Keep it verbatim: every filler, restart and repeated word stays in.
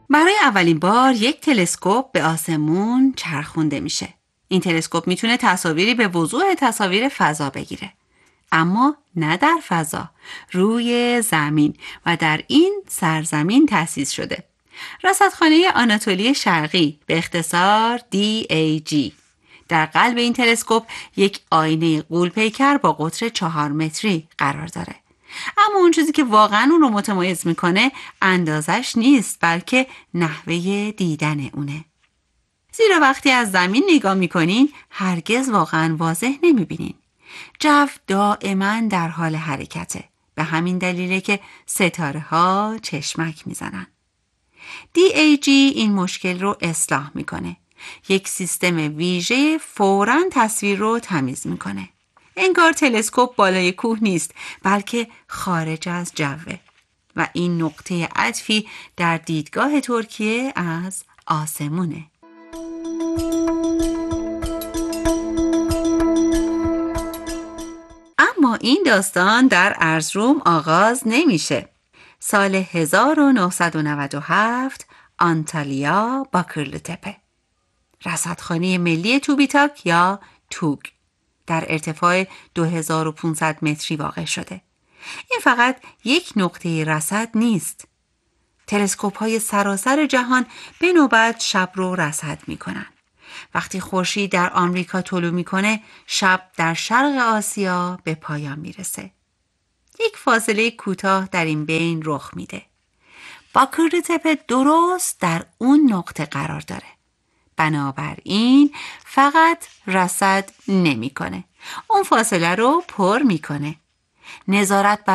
برای اولین بار یک تلسکوپ به آسمون چرخونده میشه. این تلسکوپ میتونه تصاویری به وضوح تصاویر فضا بگیره. اما نه در فضا، روی زمین و در این سرزمین تأسیس شده. رصدخانه آناتولی شرقی، به اختصار دی ای جی. در قلب این تلسکوپ یک آینه غول‌پیکر با قطر چهار متری قرار داره. اما اون چیزی که واقعا اون رو متمایز میکنه اندازش نیست، بلکه نحوه دیدن اونه. زیرا وقتی از زمین نگاه میکنین هرگز واقعا واضح نمیبینین. جو دائما در حال حرکته. به همین دلیله که ستاره ها چشمک میزنن. دی ای جی این مشکل رو اصلاح میکنه. یک سیستم ویژه فوراً تصویر رو تمیز میکنه. انگار تلسکوپ بالای کوه نیست، بلکه خارج از جوه. و این نقطه عطفی در دیدگاه ترکیه از آسمونه. اما این داستان در ارزروم آغاز نمیشه. سال هزار و نهصد و نود و هفت آنتالیا باکرلوتپه، رصدخانه ملی توبیتاک یا توگ، در ارتفاع دو هزار و پانصد متری واقع شده. این فقط یک نقطه رصد نیست. تلسکوپ های سراسر جهان به نوبت شب رو رصد می کنن. وقتی خورشید در آمریکا طلوع میکنه، شب در شرق آسیا به پایان میرسه. یک فاصله کوتاه در این بین رخ میده. باکرلوتپه درست در اون نقطه قرار داره. بنابراین فقط رصد نمیکنه، اون فاصله رو پر میکنه. نظارت بر